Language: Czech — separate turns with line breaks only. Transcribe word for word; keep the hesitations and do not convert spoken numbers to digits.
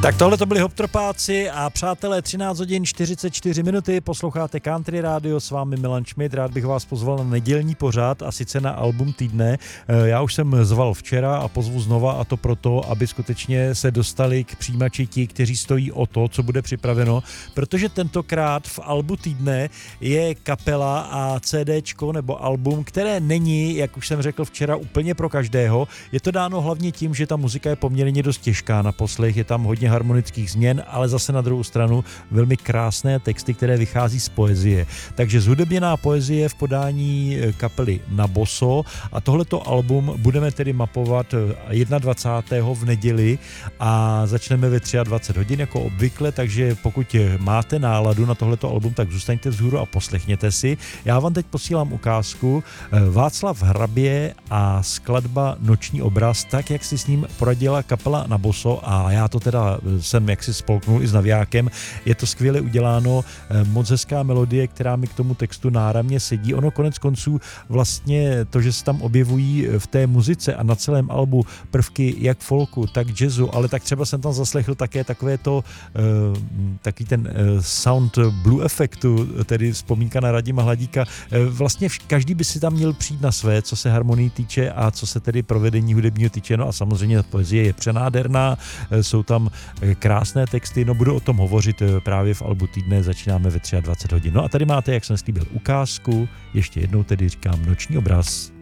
Tak tohle to byli Hoptropáci a přátelé, třináct hodin čtyřicet čtyři minuty, posloucháte Country Radio, s vámi Milan Šmit, rád bych vás pozval na nedělní pořad a sice na album týdne. Já už jsem zval včera a pozvu znova, a to proto, aby skutečně se dostali k přijímači ti, kteří stojí o to, co bude připraveno, protože tentokrát v albu týdne je kapela a CDčko nebo album, které není, jak už jsem řekl včera, úplně pro každého. Je to dáno hlavně tím, že ta muzika je poměrně dost těžká na poslech, je tam hodně harmonických změn, ale zase na druhou stranu velmi krásné texty, které vychází z poezie. Takže zhudebněná poezie v podání kapely Naboso a tohleto album budeme tedy mapovat dvacátého prvního v neděli a začneme ve dvacet tři hodin jako obvykle, takže pokud máte náladu na tohleto album, tak zůstaňte vzhůru a poslechněte si. Já vám teď posílám ukázku Václav Hrabě a skladba Noční obraz, tak jak si s ním poradila kapela Naboso, a já to teda jsem jaksi spolknul i s navijákem. Je to skvěle uděláno, moc hezká melodie, která mi k tomu textu náramně sedí. Ono konec konců vlastně to, že se tam objevují v té muzice a na celém albu prvky jak folku, tak jazzu, ale tak třeba jsem tam zaslechl také takové to, taky ten sound blue efektu, tedy vzpomínka na Radima Hladíka. Vlastně každý by si tam měl přijít na své, co se harmonii týče a co se tedy provedení hudebního týče. No a samozřejmě poezie je přenádherná, jsou tam krásné texty, no budu o tom hovořit právě v albu týdne, začínáme ve dvacet tři hodin. No a tady máte, jak jsem slíbil, ukázku, ještě jednou tedy říkám Noční obraz.